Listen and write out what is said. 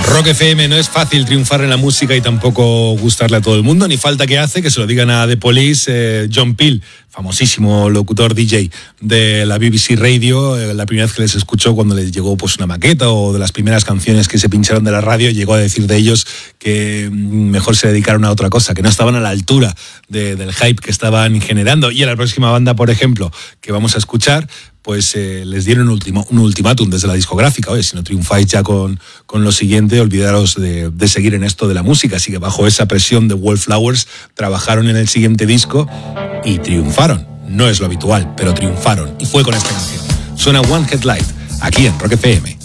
Rock FM, no es fácil triunfar en la música y tampoco gustarle a todo el mundo, ni falta que hace que se lo digan a The Police. John Peel, famosísimo locutor DJ de la BBC Radio, la primera vez que les escuchó cuando les llegó pues una maqueta o de las primeras canciones que se pincharon de la radio, llegó a decir de ellos que mejor se dedicaron a otra cosa, que no estaban a la altura del hype que estaban generando. Y a la próxima banda, por ejemplo, que vamos a escuchar, pues les dieron un ultimátum desde la discográfica. Oye, si no triunfáis ya con lo siguiente, olvidaros de seguir en esto de la música. Así que bajo esa presión de Wallflowers trabajaron en el siguiente disco y triunfaron. No es lo habitual, pero triunfaron. Y fue con esta canción. Suena One Headlight, aquí en Rock FM.